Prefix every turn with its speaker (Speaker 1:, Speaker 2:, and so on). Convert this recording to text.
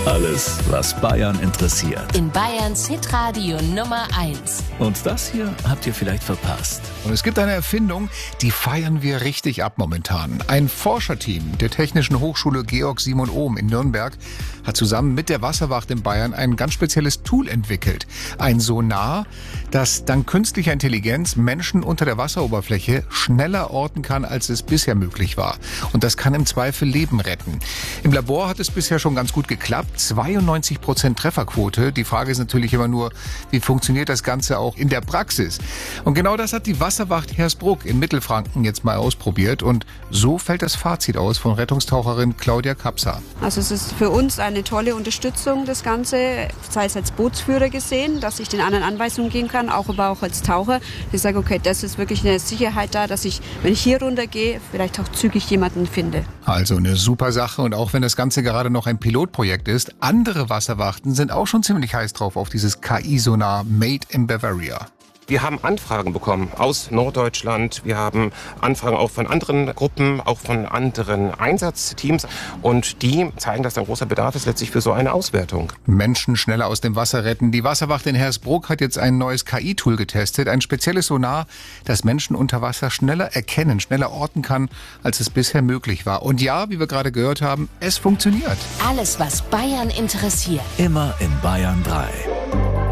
Speaker 1: Alles, was Bayern interessiert.
Speaker 2: In Bayerns Hitradio Nummer 1.
Speaker 1: Und das hier habt ihr vielleicht verpasst.
Speaker 3: Und es gibt eine Erfindung, die feiern wir richtig ab momentan. Ein Forscherteam der Technischen Hochschule Georg Simon Ohm in Nürnberg hat zusammen mit der Wasserwacht in Bayern ein ganz spezielles Tool entwickelt. Ein Sonar, das dank künstlicher Intelligenz Menschen unter der Wasseroberfläche schneller orten kann, als es bisher möglich war. Und das kann im Zweifel Leben retten. Im Labor hat es bisher schon ganz gut geklappt. 92% Trefferquote. Die Frage ist natürlich immer nur, wie funktioniert das Ganze auch in der Praxis? Und genau das hat die Wasserwacht Hersbruck in Mittelfranken jetzt mal ausprobiert. Und so fällt das Fazit aus von Rettungstaucherin Claudia Kapser.
Speaker 4: Also es ist für uns eine tolle Unterstützung, das Ganze, sei es als Bootsführer gesehen, dass ich den anderen Anweisungen geben kann, aber auch als Taucher. Ich sage, okay, das ist wirklich eine Sicherheit da, dass ich, wenn ich hier runtergehe, vielleicht auch zügig jemanden finde.
Speaker 3: Also eine super Sache. Und auch wenn das Ganze gerade noch ein Pilotprojekt ist, andere Wasserwachten sind auch schon ziemlich heiß drauf auf dieses KI-Sonar Made in Bavaria.
Speaker 5: Wir haben Anfragen bekommen aus Norddeutschland. Wir haben Anfragen auch von anderen Gruppen, auch von anderen Einsatzteams. Und die zeigen, dass ein großer Bedarf ist letztlich für so eine Auswertung.
Speaker 3: Menschen schneller aus dem Wasser retten. Die Wasserwacht in Hersbruck hat jetzt ein neues KI-Tool getestet. Ein spezielles Sonar, das Menschen unter Wasser schneller erkennen, schneller orten kann, als es bisher möglich war. Und ja, wie wir gerade gehört haben, es funktioniert.
Speaker 2: Alles, was Bayern interessiert.
Speaker 1: Immer in Bayern 3.